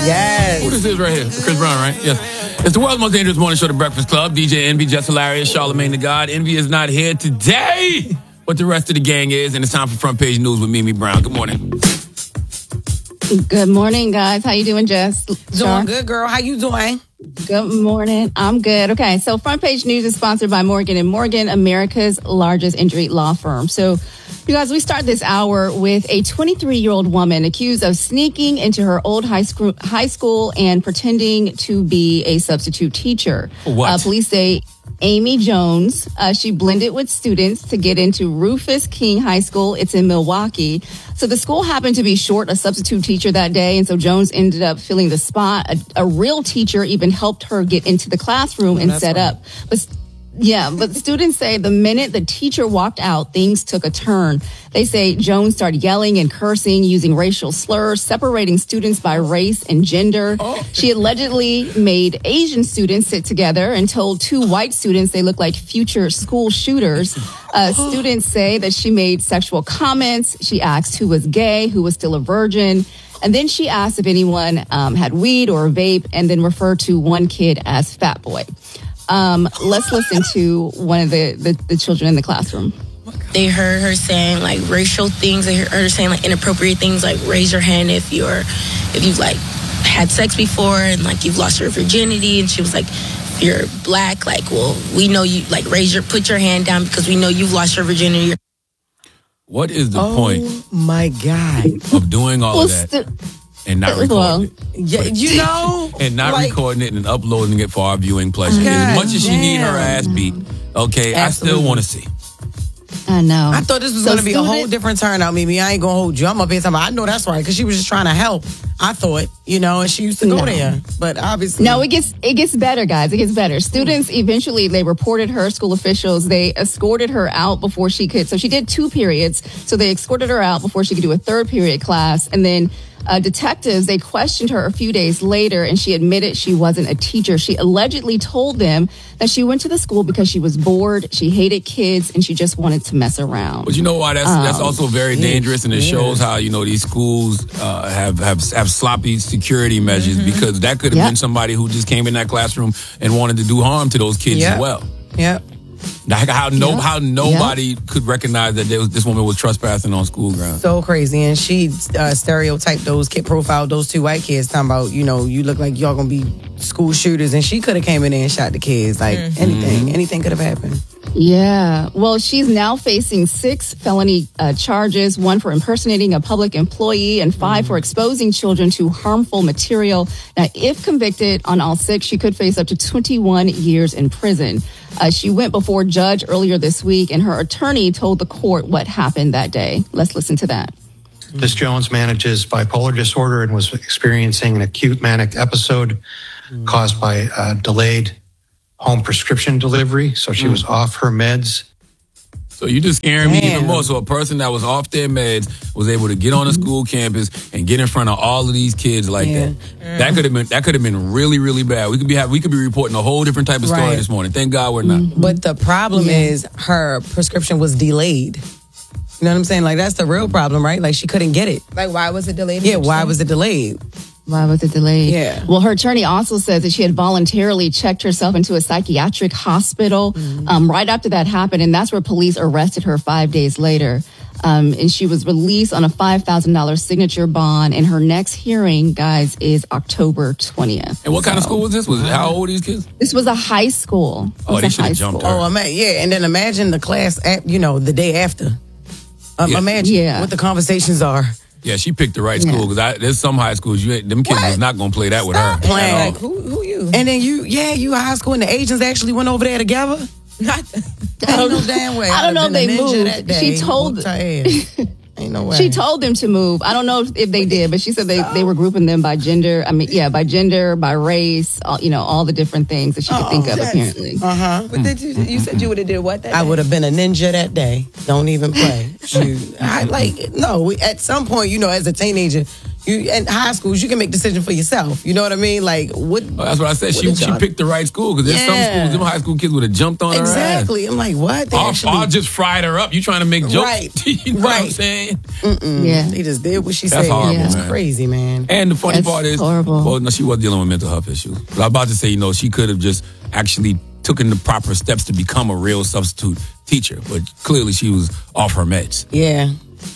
Yes. Who this is right here? Chris Brown, right? Yes. It's the world's most dangerous morning show, The Breakfast Club. DJ Envy, Just Hilarious, Charlamagne the God. Envy is not here today, but the rest of the gang is, and it's time for Front Page News with Mimi Brown. Good morning. Good morning, guys. How you doing, Jess? Doing good, girl. How you doing? Good morning. I'm good. Okay, so Front Page News is sponsored by Morgan & Morgan, America's largest injury law firm. So, you guys, we start this hour with a 23-year-old woman accused of sneaking into her old high school and pretending to be a substitute teacher. What? Police say Amy Jones, she blended with students to get into Rufus King High School. It's in Milwaukee. So the school happened to be short a substitute teacher that day, and so Jones ended up filling the spot. A real teacher even helped her get into the classroom and set up. But students say the minute the teacher walked out, things took a turn. They say Jones started yelling and cursing, using racial slurs, separating students by race and gender. She allegedly made Asian students sit together and told two white students they looked like future school shooters. Students say that she made sexual comments. She asked who was gay, who was still a virgin. And then she asked if anyone had weed or a vape, and then referred to one kid as Fat Boy. Let's listen to one of the children in the classroom. They heard her saying like racial things. They heard her saying like inappropriate things, like raise your hand if you've like had sex before and like you've lost your virginity. And she was like, if you're black, like, well, we know you, like put your hand down because we know you've lost your virginity. What is the point? Oh my God. Of doing all of that and not recording it? Yeah, you know, and not recording it and uploading it for our viewing pleasure. God, as much as she need her ass beat, okay, Absolutely. I still want to see. I know. I thought this was going to be a whole different turnout, Mimi. I ain't going to hold you. I'm up here talking about, I know that's right, because she was just trying to help. I thought, and she used to go there. But obviously. No, it gets better, guys. It gets better. Students eventually, they reported her, school officials. They escorted her out before she could. So she did 2 periods. So they escorted her out before she could do a 3rd period class. And then detectives, they questioned her a few days later, and she admitted she wasn't a teacher. She allegedly told them that she went to the school because she was bored, she hated kids, and she just wanted to mess around. But you know why? That's also very dangerous, and it shows how these schools have sloppy security measures, because that could have been somebody who just came in that classroom and wanted to do harm to those kids as well. Yep. Like how nobody could recognize that this woman was trespassing on school grounds. So crazy. And she stereotyped profiled those 2 white kids, talking about, you look like y'all gonna be school shooters. And she could have came in there and shot the kids. Like anything could have happened. Yeah. Well, she's now facing 6 felony charges, 1 for impersonating a public employee and 5 for exposing children to harmful material. Now, if convicted on all 6, she could face up to 21 years in prison. She went before a judge earlier this week, and her attorney told the court what happened that day. Let's listen to that. Ms. Jones manages bipolar disorder and was experiencing an acute manic episode caused by delayed home prescription delivery. So she was off her meds. So you just scaring me even more. So a person that was off their meds was able to get on a school campus and get in front of all of these kids like that. That could have been really, really bad. We could be reporting a whole different type of story this morning. Thank God we're not. But the problem is her prescription was delayed. You know what I'm saying? Like, that's the real problem, right? Like, she couldn't get it. Like, why was it delayed? Yeah, why was it delayed? Why was it delayed? Yeah. Well, her attorney also says that she had voluntarily checked herself into a psychiatric hospital right after that happened, and that's where police arrested her 5 days later. And she was released on a $5,000 signature bond, and her next hearing, guys, is October 20th. And what kind of school was this? How old are these kids? This was a high school. They should have jumped her. And then imagine the class, the day after. Imagine what the conversations are. Yeah, she picked the right school, because there's some high schools them kids was not gonna play that with her. Playing. Like, who you? And then you high school, and the Asians actually went over there together. I don't know damn way. I don't know if they moved. She told. Ain't no way. She told them to move. I don't know if they did, but she said they were grouping them by gender. By gender, by race, all the different things that she could think of, apparently. But you said you would have did what that day? I would have been a ninja that day. Don't even play. Shoot. At some point, as a teenager, You in high schools, you can make decisions for yourself. You know what I mean? Like what? That's what I said. She picked the right school because there's some schools, them high school kids would have jumped on her ass. Exactly. I'm like, what? I'll just fried her up. You trying to make jokes? Right. You know what I'm saying? Yeah. They just did what she said. That's horrible, It's man. crazy, man. And the funny part is, horrible. well, no, she was dealing with mental health issues. But I was about to say, she could have just actually taken the proper steps to become a real substitute teacher. But clearly she was off her meds. Yeah.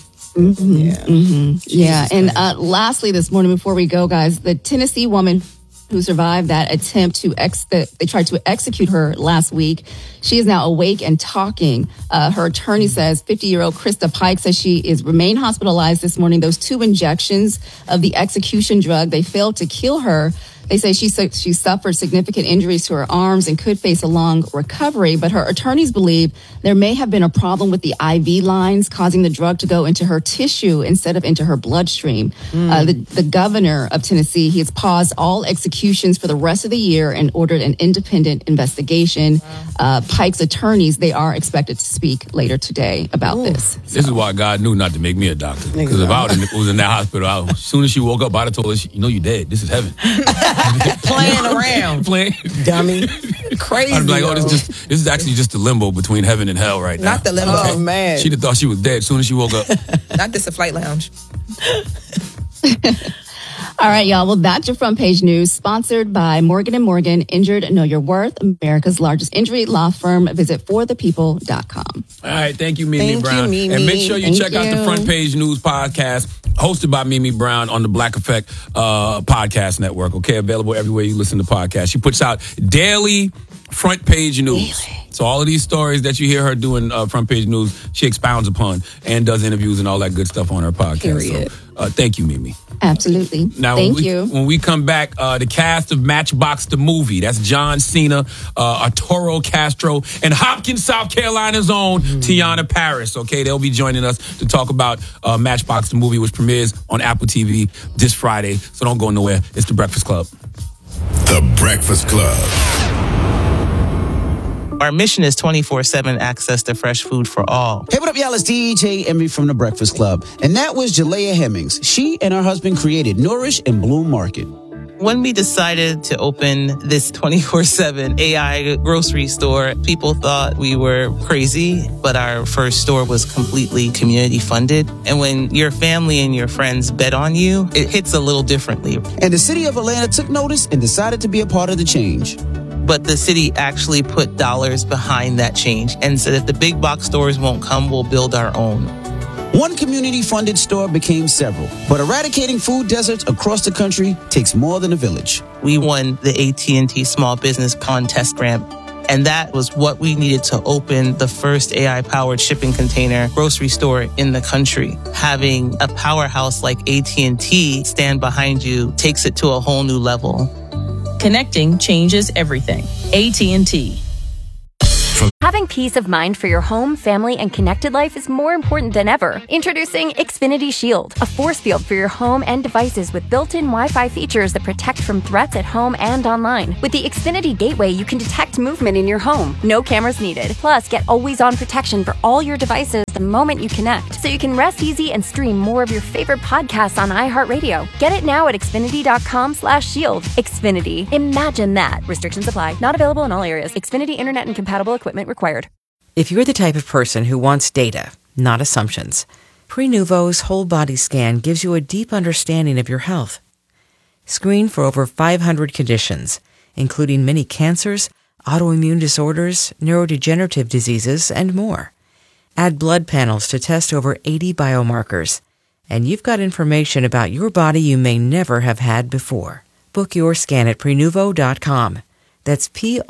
Yeah. And lastly, this morning, before we go, guys, the Tennessee woman who survived that attempt they tried to execute her last week. She is now awake and talking. Her attorney says 50-year-old Krista Pike says she remained hospitalized this morning. Those 2 injections of the execution drug, they failed to kill her. They say she suffered significant injuries to her arms and could face a long recovery, but her attorneys believe there may have been a problem with the IV lines causing the drug to go into her tissue instead of into her bloodstream. The governor of Tennessee, he has paused all executions for the rest of the year and ordered an independent investigation. Pike's attorneys, they are expected to speak later today about this. This is why God knew not to make me a doctor. Because if I was in that hospital, as soon as she woke up, I'd have told her, you're dead. This is heaven. Playing around. Dummy. Crazy. I'd be like, this is actually just the limbo between heaven and hell right now. Not the limbo. Oh, man. She'd have thought she was dead as soon as she woke up. Not this a flight lounge. All right, y'all. Well, that's your front page news, sponsored by Morgan & Morgan, Injured Know Your Worth, America's largest injury law firm. Visit forthepeople.com. All right, thank you, Mimi Thank Brown. you, Mimi. And make sure you check out the you. Front Page News podcast, hosted by Mimi Brown on the Black Effect podcast network. Okay, available everywhere you listen to podcasts. She puts out daily Front Page News. So all of these stories that you hear her doing Front Page News, she expounds upon and does interviews and all that good stuff on her podcast. Period. So thank you, Mimi. Absolutely. Now, Thank you. When we come back, the cast of Matchbox the movie, that's John Cena, Arturo Castro, and Hopkins, South Carolina's own Tiana Paris. Okay, they'll be joining us to talk about Matchbox the movie, which premieres on Apple TV this Friday. So don't go nowhere. It's The Breakfast Club. The Breakfast Club. Our mission is 24/7 access to fresh food for all. Hey, what up, y'all? It's DJ Envy from The Breakfast Club. And that was Jalea Hemmings. She and her husband created Nourish and Bloom Market. When we decided to open this 24/7 AI grocery store, people thought we were crazy, but our first store was completely community funded. And when your family and your friends bet on you, it hits a little differently. And the city of Atlanta took notice and decided to be a part of the change. But the city actually put dollars behind that change and said if the big box stores won't come, we'll build our own. One community-funded store became several, but eradicating food deserts across the country takes more than a village. We won the AT&T Small Business Contest Grant, and that was what we needed to open the first AI-powered shipping container grocery store in the country. Having a powerhouse like AT&T stand behind you takes it to a whole new level. Connecting changes everything. AT&T. Having peace of mind for your home, family, and connected life is more important than ever. Introducing Xfinity Shield, a force field for your home and devices with built-in Wi-Fi features that protect from threats at home and online. With the Xfinity Gateway, you can detect movement in your home. No cameras needed. Plus, get always-on protection for all your devices the moment you connect, so you can rest easy and stream more of your favorite podcasts on iHeartRadio. Get it now at Xfinity.com/shield. Xfinity. Imagine that. Restrictions apply. Not available in all areas. Xfinity Internet and compatible equipment required. If you're the type of person who wants data, not assumptions, Prenuvo's whole body scan gives you a deep understanding of your health. Screen for over 500 conditions, including many cancers, autoimmune disorders, neurodegenerative diseases, and more. Add blood panels to test over 80 biomarkers, and you've got information about your body you may never have had before. Book your scan at Prenuvo.com. That's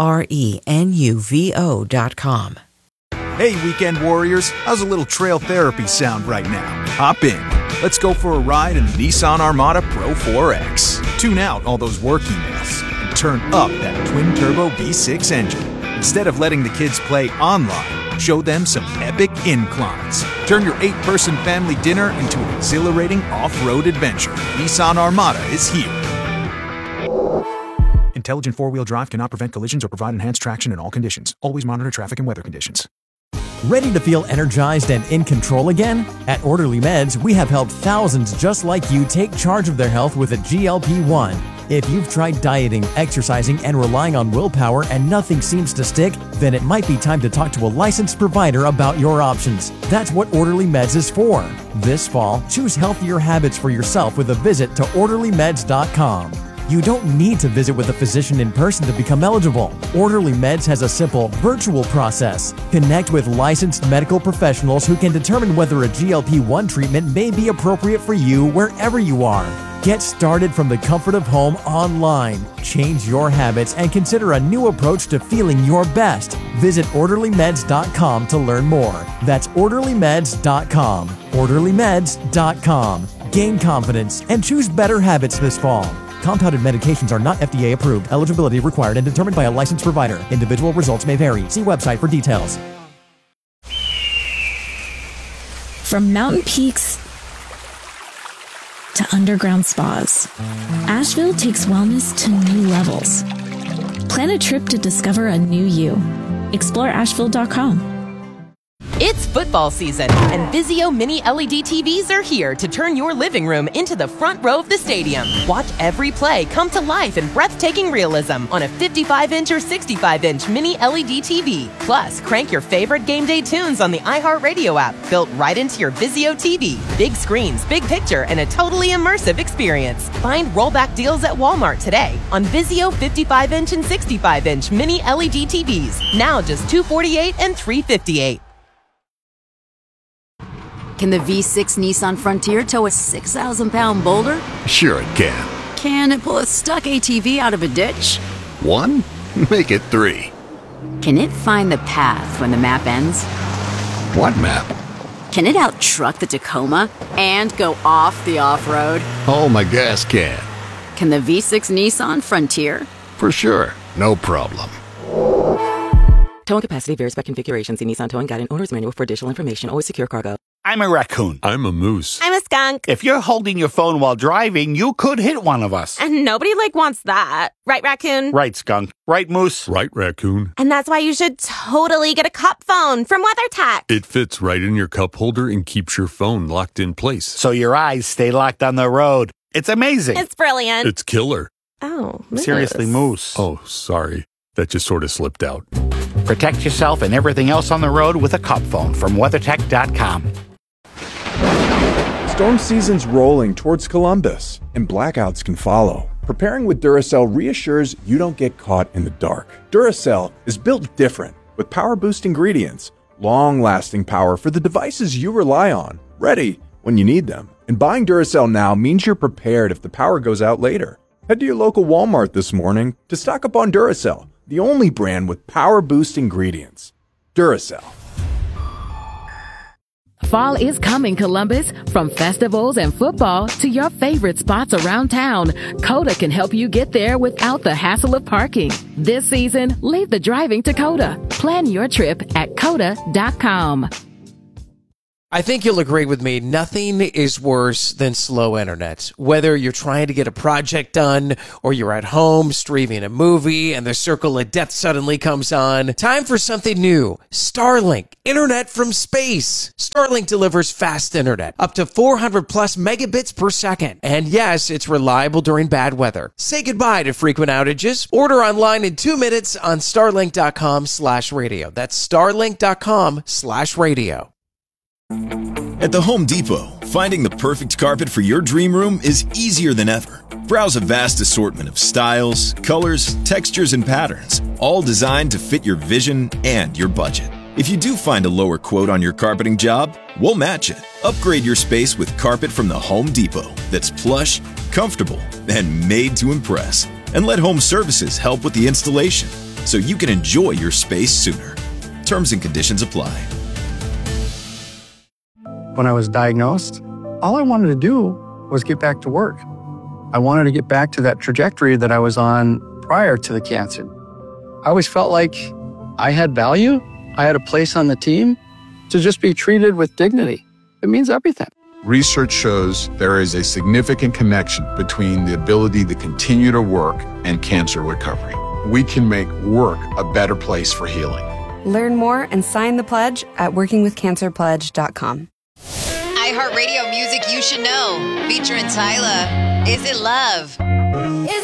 Prenuvo.com. Hey, weekend warriors, how's a little trail therapy sound right now? Hop in. Let's go for a ride in the Nissan Armada Pro 4X. Tune out all those work emails and turn up that twin-turbo V6 engine. Instead of letting the kids play online, show them some epic inclines. Turn your 8-person family dinner into an exhilarating off-road adventure. Nissan Armada is here. Intelligent four-wheel drive cannot prevent collisions or provide enhanced traction in all conditions. Always monitor traffic and weather conditions. Ready to feel energized and in control again? At Orderly Meds, we have helped thousands just like you take charge of their health with a GLP-1. If you've tried dieting, exercising, and relying on willpower and nothing seems to stick, then it might be time to talk to a licensed provider about your options. That's what Orderly Meds is for. This fall, choose healthier habits for yourself with a visit to OrderlyMeds.com. You don't need to visit with a physician in person to become eligible. Orderly Meds has a simple, virtual process. Connect with licensed medical professionals who can determine whether a GLP-1 treatment may be appropriate for you wherever you are. Get started from the comfort of home online. Change your habits and consider a new approach to feeling your best. Visit OrderlyMeds.com to learn more. That's OrderlyMeds.com. OrderlyMeds.com. Gain confidence and choose better habits this fall. Compounded medications are not FDA approved. Eligibility required and determined by a licensed provider. Individual results may vary. See website for details. From mountain peaks to underground spas, Asheville takes wellness to new levels. Plan a trip to discover a new you. Explore Asheville.com. It's football season, and Vizio Mini LED TVs are here to turn your living room into the front row of the stadium. Watch every play come to life in breathtaking realism on a 55-inch or 65-inch Mini LED TV. Plus, crank your favorite game day tunes on the iHeartRadio app, built right into your Vizio TV. Big screens, big picture, and a totally immersive experience. Find rollback deals at Walmart today on Vizio 55-inch and 65-inch Mini LED TVs. Now just $248 and $358. Can the V6 Nissan Frontier tow a 6,000-pound boulder? Sure it can. Can it pull a stuck ATV out of a ditch? 1? Make it 3. Can it find the path when the map ends? What map? Can it out-truck the Tacoma and go off the off-road? Oh, my gas can. Can the V6 Nissan Frontier? For sure. No problem. Towing capacity varies by configuration. See Nissan Towing Guide and Owner's Manual for additional information. Always secure cargo. I'm a raccoon. I'm a moose. I'm a skunk. If you're holding your phone while driving, you could hit one of us. And nobody, wants that. Right, raccoon? Right, skunk. Right, moose? Right, raccoon. And that's why you should totally get a cup phone from WeatherTech. It fits right in your cup holder and keeps your phone locked in place. So your eyes stay locked on the road. It's amazing. It's brilliant. It's killer. Oh, moose. Seriously, moose. Oh, sorry. That just sort of slipped out. Protect yourself and everything else on the road with a cup phone from WeatherTech.com. Storm season's rolling towards Columbus, and blackouts can follow. Preparing with Duracell reassures you don't get caught in the dark. Duracell is built different, with power-boost ingredients, long-lasting power for the devices you rely on, ready when you need them. And buying Duracell now means you're prepared if the power goes out later. Head to your local Walmart this morning to stock up on Duracell, the only brand with power-boost ingredients. Duracell. Fall is coming, Columbus. From festivals and football to your favorite spots around town, Coda can help you get there without the hassle of parking. This season, leave the driving to Coda. Plan your trip at Coda.com. I think you'll agree with me, nothing is worse than slow internet. Whether you're trying to get a project done or you're at home streaming a movie and the circle of death suddenly comes on, time for something new. Starlink, internet from space. Starlink delivers fast internet, up to 400 plus megabits per second. And yes, it's reliable during bad weather. Say goodbye to frequent outages. Order online in 2 minutes on starlink.com/radio. That's starlink.com/radio. At the Home Depot, finding the perfect carpet for your dream room is easier than ever. Browse a vast assortment of styles, colors, textures, and patterns, all designed to fit your vision and your budget. If you do find a lower quote on your carpeting job, we'll match it. Upgrade your space with carpet from the Home Depot that's plush, comfortable, and made to impress. And let Home Services help with the installation so you can enjoy your space sooner. Terms and conditions apply. When I was diagnosed, all I wanted to do was get back to work. I wanted to get back to that trajectory that I was on prior to the cancer. I always felt like I had value. I had a place on the team. To just be treated with dignity, it means everything. Research shows there is a significant connection between the ability to continue to work and cancer recovery. We can make work a better place for healing. Learn more and sign the pledge at workingwithcancerpledge.com. iHeartRadio music you should know. Featuring Tyla. Is It Love?